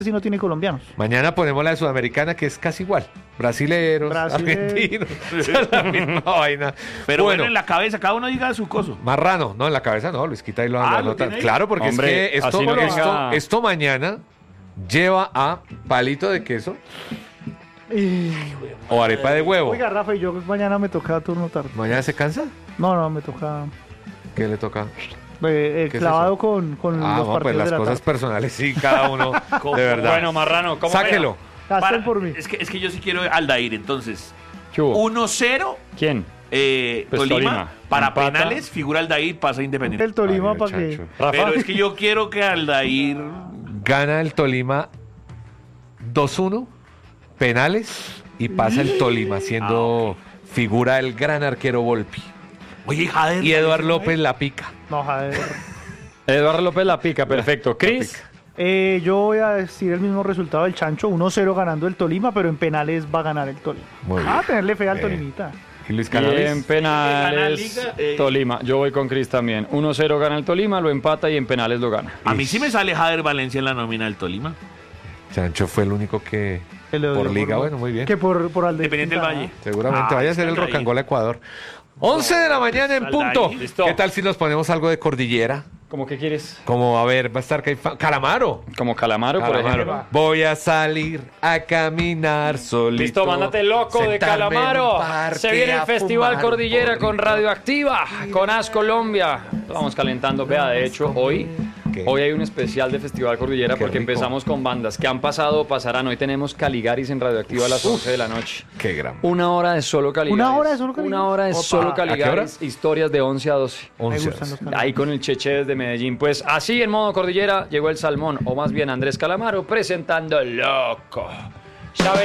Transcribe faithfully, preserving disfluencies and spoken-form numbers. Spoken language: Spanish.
si no tiene colombianos. Mañana ponemos la de Sudamericana, que es casi igual. Brasileros, Brasileros. argentinos. Es la misma vaina. Pero bueno, Bueno, en la cabeza, cada uno diga su coso. Marrano, no, en la cabeza no, Luis quita y lo, Ah, lo ¿lo anota. tiene ahí? Claro, porque Hombre, es que esto, así no esto, tenga- esto mañana lleva a palito de queso Y... o arepa de huevo. Oiga, Rafa, y yo mañana me toca turno tarde. ¿Mañana se cansa? No, no, me toca ¿Qué le toca? eh, eh, ¿Qué es clavado eso? con, con Ah, los no, partidos pues las de la cosas tarde. personales, sí, cada uno, de verdad. Bueno, Marrano, ¿cómo Sáquelo. Gasten Para- por mí. es, que, es que yo sí quiero Aldair, entonces. ¿Qué hubo? uno cero, ¿Quién? eh, Pues Tolima. Tolima. Para Empata. penales, figura Aldair, pasa Independiente. El Tolima Ay, para que... muchacho. Rafa. Pero es que yo quiero que Aldair... Gana el Tolima dos uno, penales, y pasa el Tolima siendo figura del gran arquero Volpi. Oye, Jader. Y Eduardo López la pica. No, joder. Eduardo López la pica, perfecto. Cris, Eh, yo voy a decir el mismo resultado del Chancho, uno cero ganando el Tolima, pero en penales va a ganar el Tolima. Muy Ah, bien. tenerle fe al Bien. Tolimita. Y Luis y en Cannabis. penales, Liga, eh. Tolima. Yo voy con Cris también. uno cero gana el Tolima, lo empata y en penales lo gana. A mí sí me sale Jader Valencia en la nómina del Tolima. Chancho fue el único que Que le por dio liga, bueno, muy bien. Que por, por Alde- Independiente del Valle. Seguramente Ah, vaya a ser el está ahí. Rocangola Ecuador. once de la mañana en Sal de punto. ahí. Listo. ¿Qué tal si nos ponemos algo de cordillera? ¿Cómo que quieres? Como, a ver, va a estar Caifa- Calamaro. Como Calamaro, por Calamaro. ejemplo. Voy a salir a caminar solito. Listo, mándate loco de sentarme en un Calamaro. parque Se viene el a Festival fumar un Cordillera con porrito. Radioactiva, con As Colombia. Vamos calentando. Vea, de hecho, hoy, ¿Qué? hoy hay un especial de Festival Cordillera Qué porque rico. empezamos con bandas que han pasado o pasarán. Hoy tenemos Caligaris en Radioactiva a las once de la noche. Qué gran. Una hora de solo Caligaris. ¿Una hora de solo Caligaris? Una hora de Opa. solo ¿A qué hora? Caligaris. Historias de once a doce. Me once gustan los horas. canales. Ahí con el Cheche desde Medellín. Pues así en modo Cordillera llegó el Salmón, o más bien Andrés Calamaro, presentando Loco. Ya